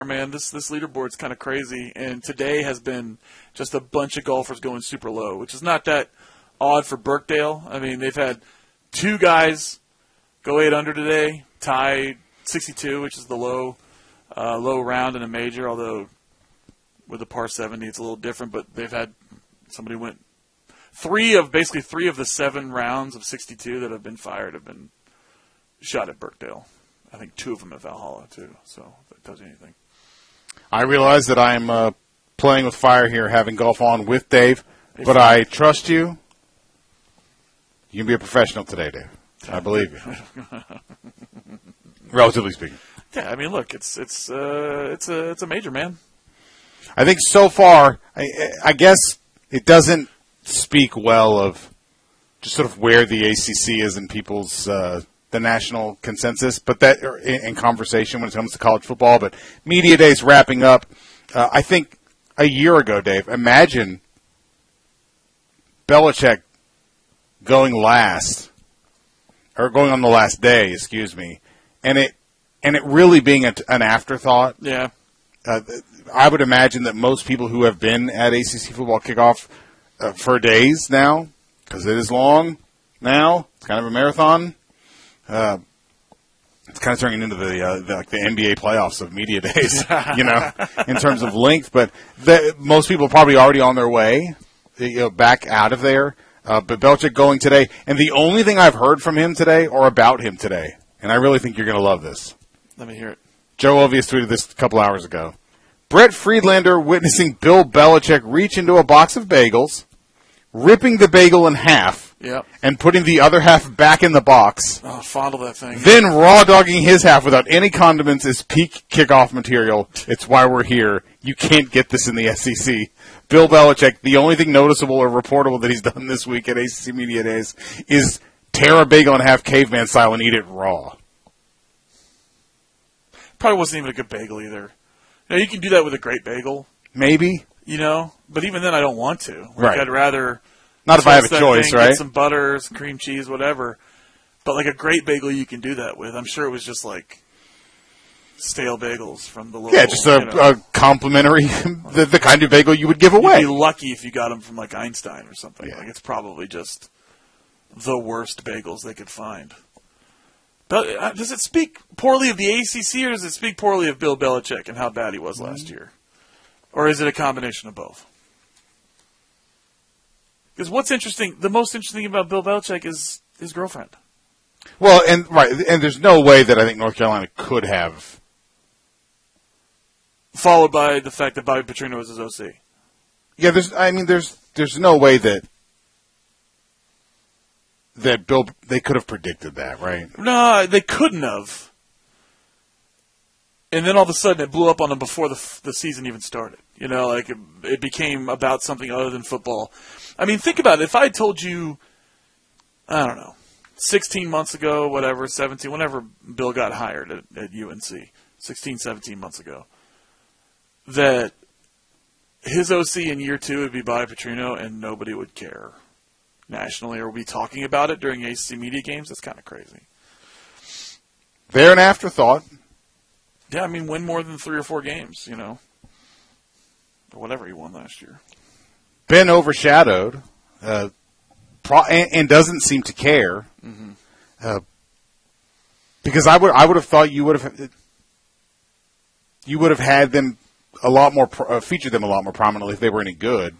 man. This leaderboard's kind of crazy, and today has been just a bunch of golfers going super low, which is not that odd for Birkdale. I mean, they've had two guys go 8 under today, tie 62, which is the low round in a major, although with the par 70 it's a little different, but they've had somebody went three of the 7 rounds of 62 that have been fired have been shot at Birkdale. I think 2 of them at Valhalla too, so if that tells you anything. I realize that I'm playing with fire here, having golf on with Dave, but I trust you. You can be a professional today, Dave. I believe you. Relatively speaking. Yeah, I mean, look, it's a major, man. I think so far, I guess it doesn't speak well of just sort of where the ACC is in people's the national consensus, but that in conversation when it comes to college football. But media day's wrapping up. I think a year ago, Dave, imagine Belichick going on the last day, and it really being an afterthought. Yeah. I would imagine that most people who have been at ACC football kickoff for days now, because it is long now, it's kind of a marathon. It's kind of turning into the NBA playoffs of media days, in terms of length. But most people are probably already on their way, back out of there. But Belichick going today, and the only thing I've heard from him today or about him today, and I really think you're going to love this. Let me hear it. Joe Ovius tweeted this a couple hours ago. Brett Friedlander witnessing Bill Belichick reach into a box of bagels, ripping the bagel in half, yep, and putting the other half back in the box. Oh, fondle that thing. Then raw dogging his half without any condiments is peak kickoff material. It's why we're here. You can't get this in the SEC. Bill Belichick, the only thing noticeable or reportable that he's done this week at ACC Media Days is tear a bagel in half caveman style and eat it raw. Probably wasn't even a good bagel either. You can do that with a great bagel. Maybe. But even then I don't want to. Right. I'd rather... Not if I have a choice, right? Get some butter, some cream cheese, whatever. But like a great bagel you can do that with. I'm sure it was just like stale bagels from the local... Yeah, just a complimentary, the kind of bagel you would give away. You'd be lucky if you got them from like Einstein or something. Yeah. Like it's probably just the worst bagels they could find. But does it speak poorly of the ACC, or does it speak poorly of Bill Belichick and how bad he was last year? Or is it a combination of both? Because what's interesting, the most interesting thing about Bill Belichick is his girlfriend. Well, and there's no way that I think North Carolina could have. Followed by the fact that Bobby Petrino was his OC. Yeah, there's no way that Bill, they could have predicted that, right? No, they couldn't have. And then all of a sudden it blew up on them before the season even started. It became about something other than football. I mean, think about it. If I had told you, I don't know, 16 months ago, whatever, 17, whenever Bill got hired at UNC, 16, 17 months ago, that his OC in year 2 would be Bobby Petrino and nobody would care nationally or be talking about it during ACC media games, that's kind of crazy. They're an afterthought. Yeah, I mean, win more than 3 or 4 games, or whatever he won last year. Been overshadowed, and doesn't seem to care. Mm-hmm. Because I would have thought you would have had them a lot more featured them a lot more prominently if they were any good.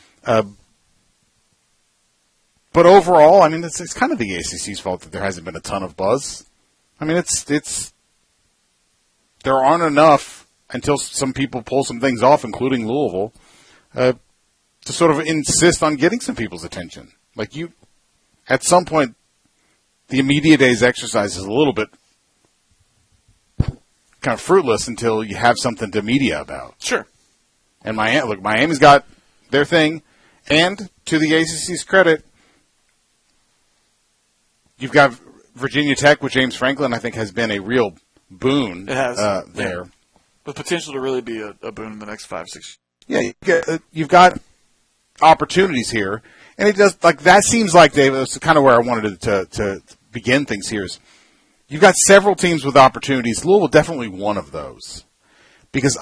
But overall, I mean, it's kind of the ACC's fault that there hasn't been a ton of buzz. I mean, it's there aren't enough until some people pull some things off, including Louisville, to sort of insist on getting some people's attention. Like at some point, the media days exercise is a little bit kind of fruitless until you have something to media about. Sure. And Miami's got their thing, and to the ACC's credit, you've got Virginia Tech with James Franklin, I think, has been a real boon. It has. There. Yeah. With potential to really be a boon in the next 5-6 years. Yeah, you've got opportunities here. And it does, that seems like, Dave, that's kind of where I wanted to begin things here is you've got several teams with opportunities. Louisville definitely one of those. because